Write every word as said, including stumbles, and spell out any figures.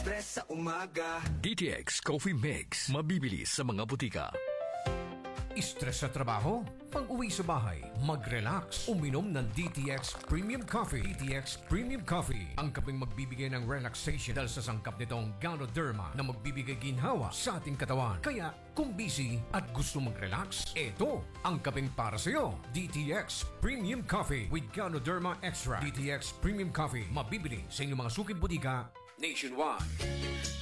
libre sa umaga. D T X Coffee Mix. Mabibili sa mga butika. Stress sa trabaho? Pag-uwi sa bahay, mag-relax. Uminom ng D T X Premium Coffee. D T X Premium Coffee. Ang kaping magbibigay ng relaxation dahil sa sangkap nitong Ganoderma na magbibigay ginhawa sa ating katawan. Kaya kung busy at gusto mag-relax, ito ang kaping para sa iyo. D T X Premium Coffee with Ganoderma Extra. D T X Premium Coffee. Mabibili sa inyong mga suking butika nationwide.